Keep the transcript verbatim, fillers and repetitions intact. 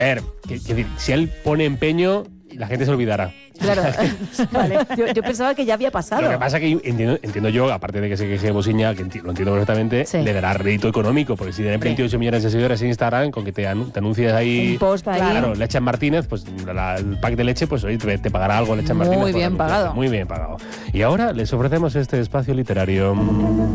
Er, que, que, si él pone empeño, la gente se olvidará. Claro, vale. Yo, yo pensaba que ya había pasado. Lo que pasa es que entiendo, entiendo yo, aparte de que sé que sea Bosiña, que enti- lo entiendo perfectamente, Sí. le dará rédito económico, porque si tiene veintiocho millones de seguidores en Instagram, con que te, anu- te anuncies ahí, Un post ahí. claro, Leche Martínez, pues la- el pack de leche, pues oye, te, te pagará algo Leche Muy Martínez. por bien anunciarte. pagado. Muy bien pagado. Y ahora les ofrecemos este espacio literario.